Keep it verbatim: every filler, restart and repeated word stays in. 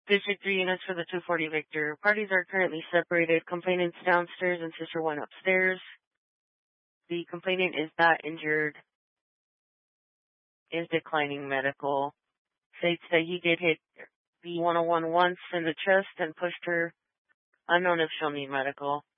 District three units for the two forty Victor. Parties are currently separated. Complainant's downstairs and Sister one upstairs. The complainant is not injured, is declining medical. States that he did hit B one oh one once in the chest and pushed her. Unknown if she'll need medical.